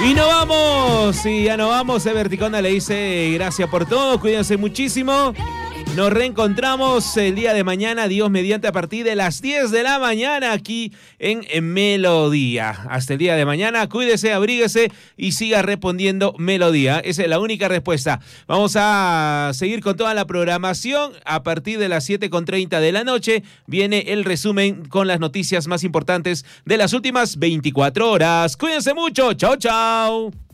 Y nos vamos, sí, ya nos vamos. Everticona le dice gracias por todo, cuídense muchísimo. Nos reencontramos el día de mañana, Dios mediante, a partir de las 10 de la mañana aquí en Melodía. Hasta el día de mañana, cuídese, abríguese y siga respondiendo Melodía. Esa es la única respuesta. Vamos a seguir con toda la programación. A partir de las 7:30 de la noche viene el resumen con las noticias más importantes de las últimas 24 horas. Cuídense mucho. Chao, chao.